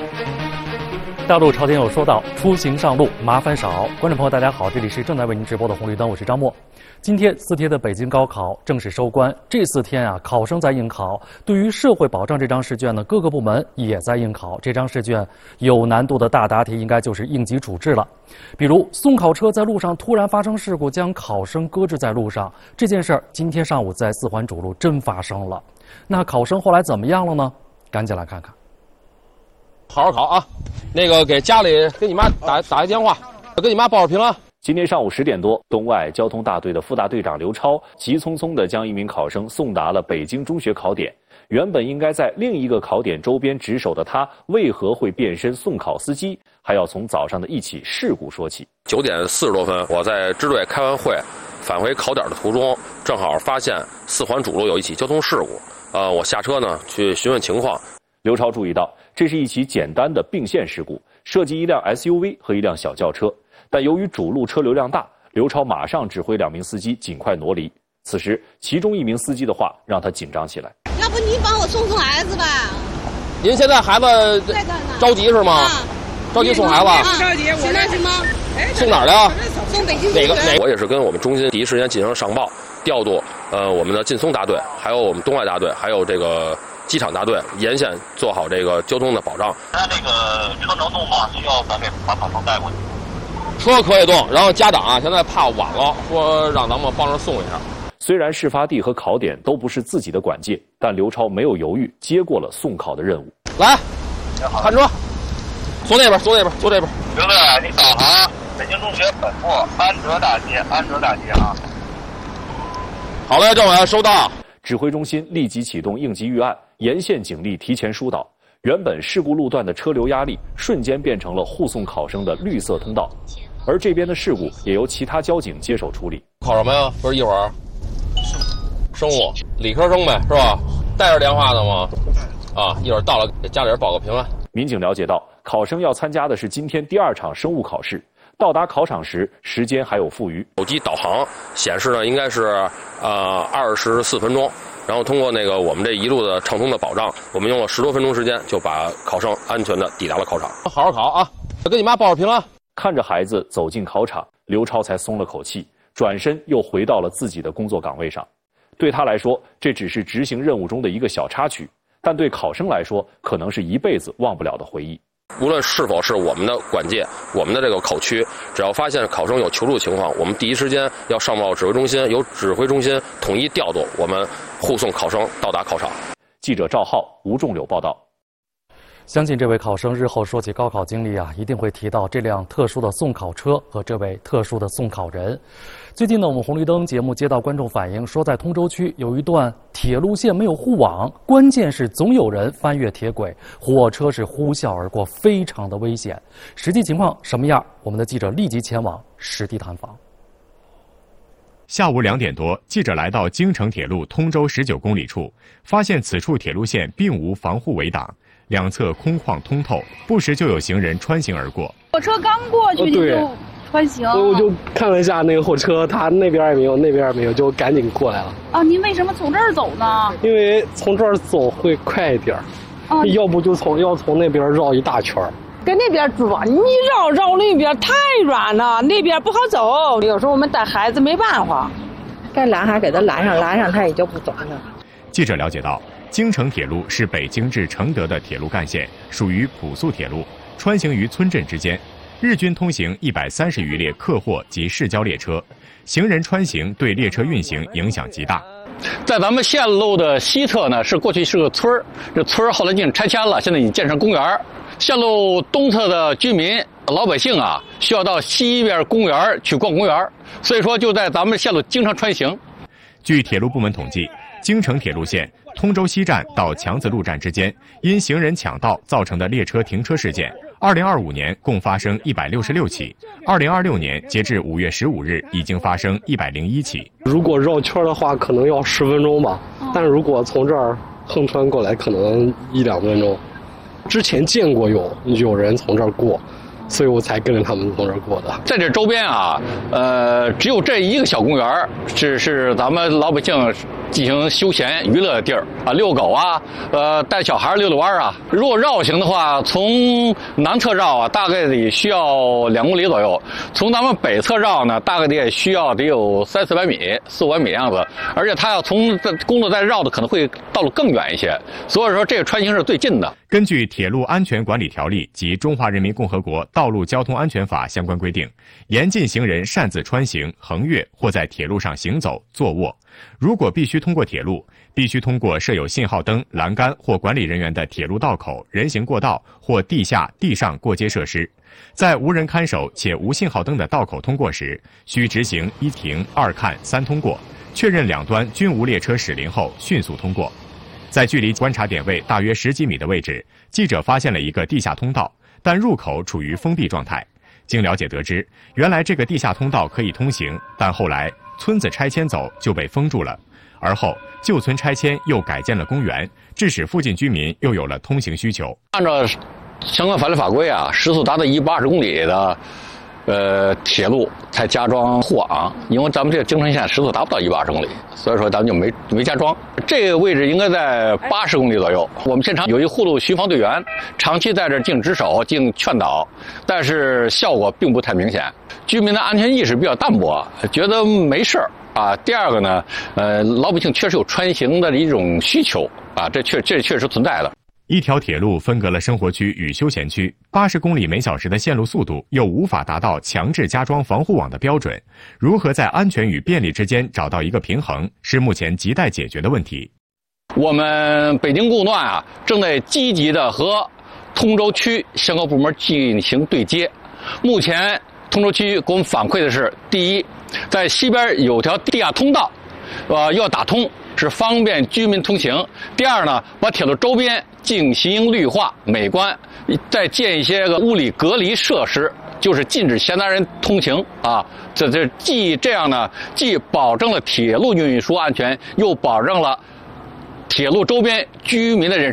大陆朝天有说道，出行上路麻烦少。观众朋友，大家好，这里是正在为您直播的红绿灯，我是张默。今天4天的北京高考正式收官，这4天啊，考生在应考。对于社会保障这张试卷呢，各个部门也在应考。这张试卷有难度的大答题，应该就是应急处置了。比如送考车在路上突然发生事故，将考生搁置在路上，这件事儿今天上午在4环主路真发生了。那考生后来怎么样了呢？赶紧来看看。 好好考啊！那个给家里给你妈打一电话，跟你妈报个平安。 今天上午10点多，东外交通大队的副大队长刘超急匆匆地将一名考生送达了北京中学考点。原本应该在另一个考点周边值守的他，为何会变身送考司机？还要从早上的一起事故说起。 9点40多分，我在支队开完会，返回考点的途中，正好发现4环主路有一起交通事故。我下车呢去询问情况。 刘超注意到，这是一起简单的并线事故，涉及一辆 SUV 和一辆小轿车。但由于主路车流量大，刘超马上指挥2名司机尽快挪离。此时，其中1名司机的话让他紧张起来。 要不你帮我送孩子吧？ 您现在孩子着急是吗？着急送孩子？ 着急，我那什么？ 送哪儿的呀？ 送北京哪个？我也是跟我们中心第一时间进行上报调度，我们的劲松大队，还有我们东外大队，还有这个机场大队沿线做好这个交通的保障。 那这个车能动吗？需要咱给把考生带过去。 车可以动，然后家长啊现在怕晚了，说让咱们帮着送一下。 虽然事发地和考点都不是自己的管界，但刘超没有犹豫，接过了送考的任务。 来，看车，坐那边，坐这边。 刘队，你导航北京中学本部安德大街啊。 好嘞，政委收到。 指挥中心立即启动应急预案，沿线警力提前疏导。原本事故路段的车流压力瞬间变成了护送考生的绿色通道，而这边的事故也由其他交警接手处理。 考什么呀？不是一会儿生物理科生呗，是吧？带着电话的吗？啊，一会儿到了给家里人报个平安。 民警了解到，考生要参加的是今天第2场生物考试。到达考场时，时间还有富余。 手机导航显示呢，应该是24分钟。然后通过我们这一路的畅通的保障，我们用了10多分钟时间就把考生安全的抵达了考场。好好考啊，跟你妈报个平安。 看着孩子走进考场，刘超才松了口气，转身又回到了自己的工作岗位上。对他来说，这只是执行任务中的一个小插曲，但对考生来说，可能是一辈子忘不了的回忆。 无论是否是我们的管界，我们的这个考区，只要发现考生有求助情况，我们第一时间要上报指挥中心，由指挥中心统一调度，我们护送考生到达考场。 记者赵浩、吴仲柳报道。 相信这位考生日后说起高考经历啊，一定会提到这辆特殊的送考车和这位特殊的送考人。最近呢，我们红绿灯节目接到观众反映说，在通州区有一段铁路线没有护网，关键是总有人翻越铁轨，火车是呼啸而过，非常的危险。实际情况什么样？我们的记者立即前往实地探访。 下午2点多，记者来到京承铁路通州19公里处，发现此处铁路线并无防护围挡，两侧空旷通透，不时就有行人穿行而过。 火车刚过去就穿行， 我就看了一下那个火车，它那边也没有，那边也没有，就赶紧过来了。 啊，您为什么从这儿走呢？ 因为从这儿走会快一点，要不就要从那边绕一大圈。 跟那边住，你绕那边太远了，那边不好走。有时候我们带孩子没办法， 该拦还给他拦上他也就不走了。 记者了解到，京承铁路是北京至承德的铁路干线，属于普速铁路，穿行于村镇之间。日均通行130余列客货及市郊列车，行人穿行对列车运行影响极大。 在咱们线路的西侧呢，过去是个村儿，这村儿后来进行拆迁了，现在已经建成公园。线路东侧的居民老百姓啊，需要到西边公园去逛公园，所以说就在咱们线路经常穿行。 据铁路部门统计，京承铁路线通州西站到强子路站之间，因行人抢道造成的列车停车事件，2025年共发生166起，2026年截至5月15日已经发生101起。 如果绕圈的话，可能要10分钟吧，但如果从这儿横穿过来，可能1-2分钟。之前见过有人从这儿过， 所以我才跟着他们从这儿过的。 在这周边啊，只有这一个小公园是咱们老百姓进行休闲娱乐的地儿啊，遛狗啊，带小孩溜溜弯啊。如果绕行的话，从南侧绕啊，大概得需要2公里左右；从咱们北侧绕呢，大概得需要有300-400米、400-500米的样子。而且它要从公路再绕的，可能会道路更远一些。所以说，这个穿行是最近的。 根据《铁路安全管理条例》及《中华人民共和国道路交通安全法》相关规定，严禁行人擅自穿行、横越或在铁路上行走、坐卧。如果必须通过铁路，必须通过设有信号灯、栏杆或管理人员的铁路道口、人行过道或地下、地上过街设施。在无人看守且无信号灯的道口通过时，需执行1停、2看、3通过，确认两端均无列车驶临后迅速通过。在距离观察点位大约10几米的位置，记者发现了一个地下通道，但入口处于封闭状态。经了解得知，原来这个地下通道可以通行，但后来村子拆迁走就被封住了。而后旧村拆迁又改建了公园，致使附近居民又有了通行需求。 按照相关法律法规啊，时速达到180公里的铁路才加装护网，因为咱们这个京城线时速达不到120公里，所以说咱们就没加装。这个位置应该在80公里左右。我们现场有一护路巡防队员，长期在这进行值守、进行劝导，但是效果并不太明显。居民的安全意识比较淡薄，觉得没事儿啊。第二个呢，老百姓确实有穿行的一种需求啊，这确实存在的。 一条铁路分隔了生活区与休闲区，80公里每小时的线路速度又无法达到强制加装防护网的标准，如何在安全与便利之间找到一个平衡，是目前亟待解决的问题。 我们北京供段啊，正在积极的和通州区相关部门进行对接。目前通州区给我们反馈的是：第一，在西边有条地下通道，要打通，是方便居民通行；第二呢，把铁路周边进行绿化美观，再建一些个物理隔离设施，就是禁止闲杂人通行啊。这样呢，既保证了铁路运输安全，又保证了铁路周边居民的人身